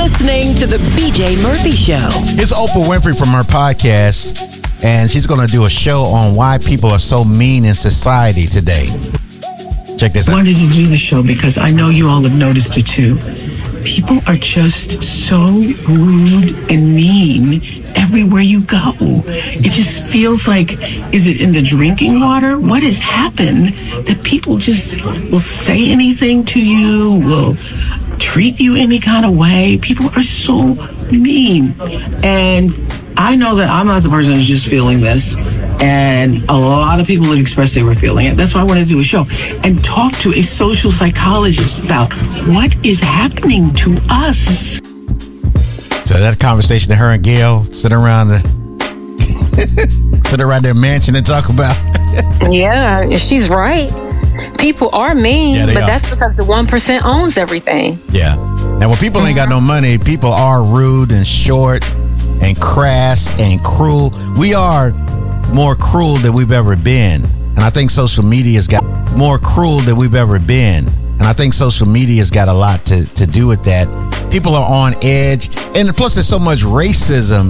listening to The BJ Murphy Show. It's Oprah Winfrey from her podcast, and she's going to do a show on why people are so mean in society today. Check this out. I wanted to do the show because I know you all have noticed it too. People are just so rude and mean everywhere you go. It just feels like, is it in the drinking water? What has happened that people just will say anything to you, will treat you any kind of way? People are so mean. And I know that I'm not the person who's just feeling this. And a lot of people have expressed they were feeling it. That's why I wanted to do a show and talk to a social psychologist about what is happening to us. So that conversation that her and Gail sit around their mansion and talk about. Yeah, she's right. People are mean, but that's because the 1% owns everything. Yeah. And when people ain't got no money, people are rude and short and crass and cruel. We are more cruel than we've ever been. And I think social media's got more cruel than we've ever been. And I think social media's got a lot to do with that. People are on edge. And plus there's so much racism